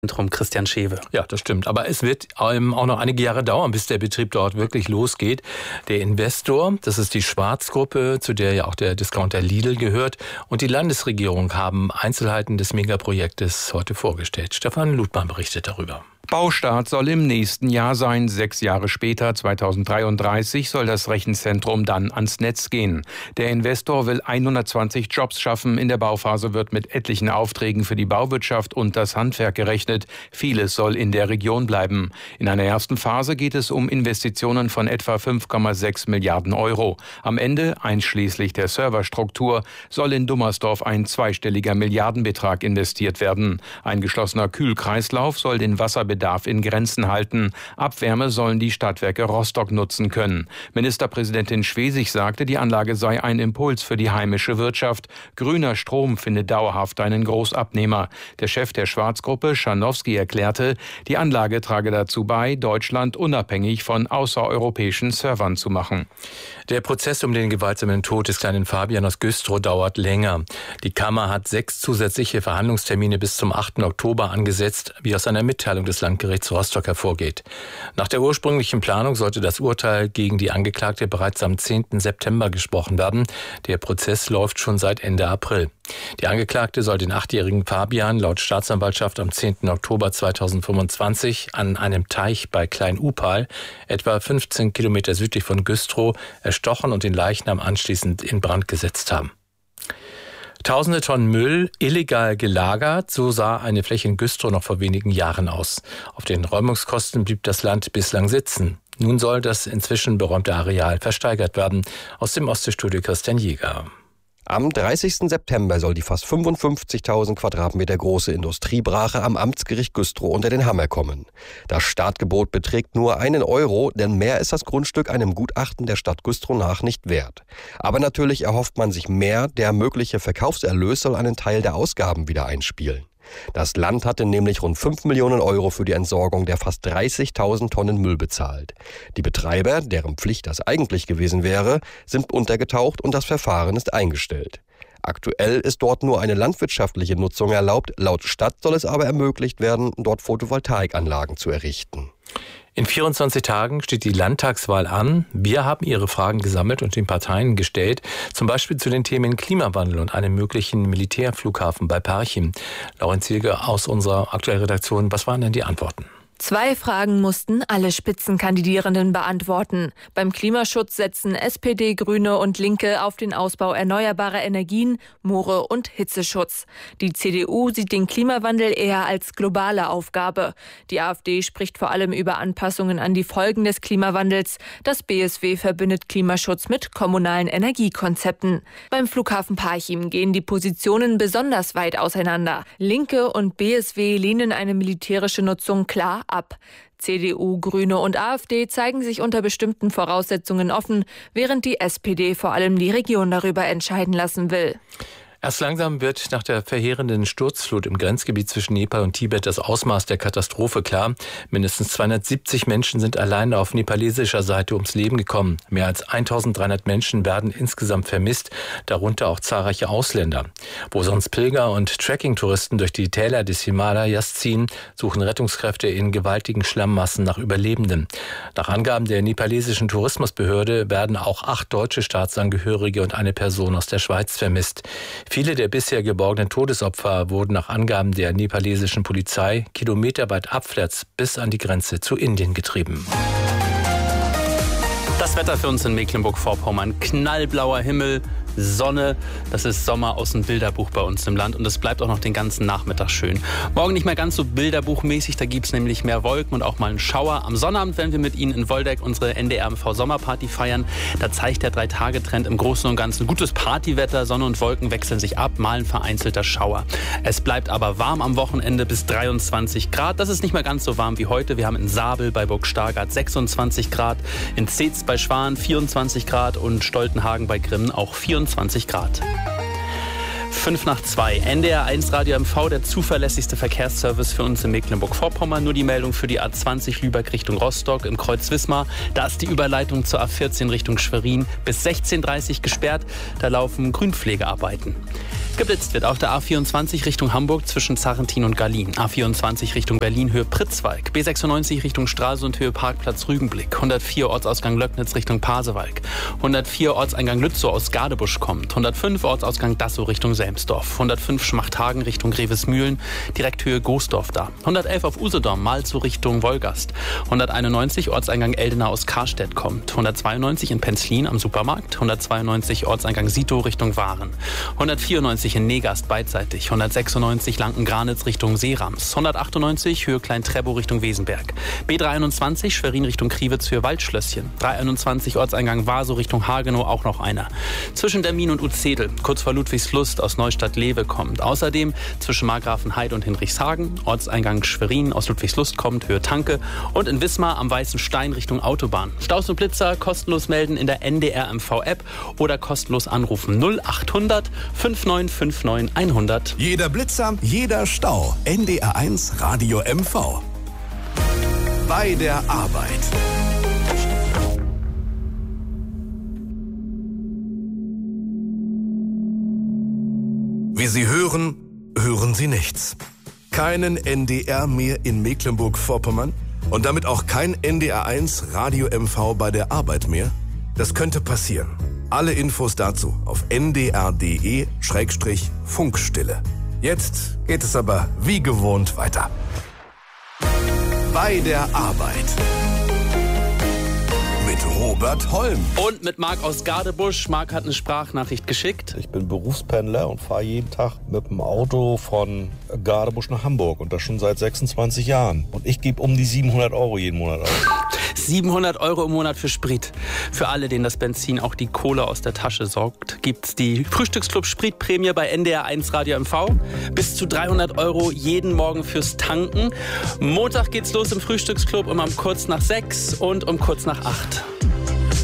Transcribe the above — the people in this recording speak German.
Zentrum Christian Schewe. Ja, das stimmt. Aber es wird auch noch einige Jahre dauern, bis der Betrieb dort wirklich losgeht. Der Investor, das ist die Schwarz-Gruppe, zu der ja auch der Discounter Lidl gehört, und die Landesregierung haben Einzelheiten des Megaprojektes heute vorgestellt. Stefan Ludmann berichtet darüber. Baustart soll im nächsten Jahr sein. 6 Jahre später, 2033, soll das Rechenzentrum dann ans Netz gehen. Der Investor will 120 Jobs schaffen. In der Bauphase wird mit etlichen Aufträgen für die Bauwirtschaft und das Handwerk gerechnet. Vieles soll in der Region bleiben. In einer ersten Phase geht es um Investitionen von etwa 5,6 Milliarden Euro. Am Ende, einschließlich der Serverstruktur, soll in Dummersdorf ein zweistelliger Milliardenbetrag investiert werden. Ein geschlossener Kühlkreislauf soll den Wasserbedarf in Grenzen halten. Abwärme sollen die Stadtwerke Rostock nutzen können. Ministerpräsidentin Schwesig sagte, die Anlage sei ein Impuls für die heimische Wirtschaft. Grüner Strom findet dauerhaft einen Großabnehmer. Der Chef der Schwarz-Gruppe, Scharnowski, erklärte, die Anlage trage dazu bei, Deutschland unabhängig von außereuropäischen Servern zu machen. Der Prozess um den gewaltsamen Tod des kleinen Fabian aus Güstrow dauert länger. Die Kammer hat 6 zusätzliche Verhandlungstermine bis zum 8. Oktober angesetzt, wie aus einer Mitteilung des Landgerichts Rostock hervorgeht. Nach der ursprünglichen Planung sollte das Urteil gegen die Angeklagte bereits am 10. September gesprochen werden. Der Prozess läuft schon seit Ende April. Die Angeklagte soll den 8-jährigen Fabian laut Staatsanwaltschaft am 10. Oktober 2025 an einem Teich bei Klein-Upal, etwa 15 Kilometer südlich von Güstrow, erstochen und den Leichnam anschließend in Brand gesetzt haben. Tausende Tonnen Müll illegal gelagert, so sah eine Fläche in Güstrow noch vor wenigen Jahren aus. Auf den Räumungskosten blieb das Land bislang sitzen. Nun soll das inzwischen beräumte Areal versteigert werden. Aus dem Ostseestudio Christian Jäger. Am 30. September soll die fast 55.000 Quadratmeter große Industriebrache am Amtsgericht Güstrow unter den Hammer kommen. Das Startgebot beträgt nur 1 Euro, denn mehr ist das Grundstück einem Gutachten der Stadt Güstrow nach nicht wert. Aber natürlich erhofft man sich mehr, der mögliche Verkaufserlös soll einen Teil der Ausgaben wieder einspielen. Das Land hatte nämlich rund 5 Millionen Euro für die Entsorgung der fast 30.000 Tonnen Müll bezahlt. Die Betreiber, deren Pflicht das eigentlich gewesen wäre, sind untergetaucht und das Verfahren ist eingestellt. Aktuell ist dort nur eine landwirtschaftliche Nutzung erlaubt. Laut Stadt soll es aber ermöglicht werden, dort Photovoltaikanlagen zu errichten. In 24 Tagen steht die Landtagswahl an. Wir haben Ihre Fragen gesammelt und den Parteien gestellt, zum Beispiel zu den Themen Klimawandel und einem möglichen Militärflughafen bei Parchim. Laurenz Hilger aus unserer aktuellen Redaktion, was waren denn die Antworten? 2 Fragen mussten alle Spitzenkandidierenden beantworten. Beim Klimaschutz setzen SPD, Grüne und Linke auf den Ausbau erneuerbarer Energien, Moore- und Hitzeschutz. Die CDU sieht den Klimawandel eher als globale Aufgabe. Die AfD spricht vor allem über Anpassungen an die Folgen des Klimawandels. Das BSW verbindet Klimaschutz mit kommunalen Energiekonzepten. Beim Flughafen Parchim gehen die Positionen besonders weit auseinander. Linke und BSW lehnen eine militärische Nutzung klar ab. CDU, Grüne und AfD zeigen sich unter bestimmten Voraussetzungen offen, während die SPD vor allem die Region darüber entscheiden lassen will. Erst langsam wird nach der verheerenden Sturzflut im Grenzgebiet zwischen Nepal und Tibet das Ausmaß der Katastrophe klar. Mindestens 270 Menschen sind allein auf nepalesischer Seite ums Leben gekommen. Mehr als 1300 Menschen werden insgesamt vermisst, darunter auch zahlreiche Ausländer. Wo sonst Pilger und Trekkingtouristen durch die Täler des Himalayas ziehen, suchen Rettungskräfte in gewaltigen Schlammmassen nach Überlebenden. Nach Angaben der nepalesischen Tourismusbehörde werden auch 8 deutsche Staatsangehörige und eine Person aus der Schweiz vermisst. Viele der bisher geborgenen Todesopfer wurden nach Angaben der nepalesischen Polizei kilometerweit abwärts bis an die Grenze zu Indien getrieben. Das Wetter für uns in Mecklenburg-Vorpommern. Knallblauer Himmel, Sonne. Das ist Sommer aus dem Bilderbuch bei uns im Land und es bleibt auch noch den ganzen Nachmittag schön. Morgen nicht mehr ganz so bilderbuchmäßig, da gibt es nämlich mehr Wolken und auch mal einen Schauer. Am Sonnabend werden wir mit Ihnen in Woldeck unsere NDR-MV-Sommerparty feiern. Da zeigt der 3-Tage-Trend im Großen und Ganzen gutes Partywetter. Sonne und Wolken wechseln sich ab, mal ein vereinzelter Schauer. Es bleibt aber warm am Wochenende bis 23 Grad. Das ist nicht mehr ganz so warm wie heute. Wir haben in Sabel bei Burg Stargard 26 Grad, in Zeetz bei Schwan 24 Grad und Stoltenhagen bei Grimmen auch 24 Grad. 5:02. NDR 1 Radio MV, der zuverlässigste Verkehrsservice für uns in Mecklenburg-Vorpommern. Nur die Meldung für die A20 Lübeck Richtung Rostock im Kreuz Wismar. Da ist die Überleitung zur A14 Richtung Schwerin bis 16:30 gesperrt. Da laufen Grünpflegearbeiten. Geblitzt wird auf der A24 Richtung Hamburg zwischen Zarrentin und Gallien. A24 Richtung Berlin Höhe Pritzwalk. B96 Richtung Stralsund Höhe Parkplatz Rügenblick. 104 Ortsausgang Löcknitz Richtung Pasewalk. 104 Ortseingang Lützow aus Gadebusch kommt. 105 Ortsausgang Dassow Richtung Selmsdorf. 105 Schmachthagen Richtung Grevesmühlen, direkt Höhe Goosdorf da. 111 auf Usedom, Malzow Richtung Wolgast. 191 Ortseingang Eldena aus Karstedt kommt. 192 in Penzlin am Supermarkt. 192 Ortseingang Sito Richtung Waren. 194 in Negast beidseitig. 196 Lanken-Granitz Richtung Seerams. 198 Höhe Klein-Trebow Richtung Wesenberg. B321 Schwerin Richtung Kriwitz Höhe Waldschlösschen. 321 Ortseingang Waso Richtung Hagenow auch noch einer. Zwischen Dermin und Utzedel, kurz vor Ludwigslust aus Neustadt-Lewe kommt. Außerdem zwischen Margrafenheide und Hinrichshagen. Ortseingang Schwerin aus Ludwigslust kommt Höhe Tanke. Und in Wismar am Weißen Stein Richtung Autobahn. Staus und Blitzer kostenlos melden in der NDR MV-App oder kostenlos anrufen 0800 5959 100. Jeder Blitzer, jeder Stau. NDR1 Radio MV. Bei der Arbeit. Wie Sie hören, hören Sie nichts. Keinen NDR mehr in Mecklenburg-Vorpommern und damit auch kein NDR1 Radio MV bei der Arbeit mehr? Das könnte passieren. Alle Infos dazu auf ndr.de/Funkstille. Jetzt geht es aber wie gewohnt weiter. Bei der Arbeit. Mit Robert Holm. Und mit Marc aus Gadebusch. Marc hat eine Sprachnachricht geschickt. Ich bin Berufspendler und fahre jeden Tag mit dem Auto von Gadebusch nach Hamburg. Und das schon seit 26 Jahren. Und ich gebe um die 700 € jeden Monat aus. 700 € im Monat für Sprit. Für alle, denen das Benzin auch die Kohle aus der Tasche sorgt, gibt's die Frühstücksclub Spritprämie bei NDR1 Radio MV. Bis zu 300 € jeden Morgen fürs Tanken. Montag geht's los im Frühstücksclub um kurz nach 6 und um kurz nach 8.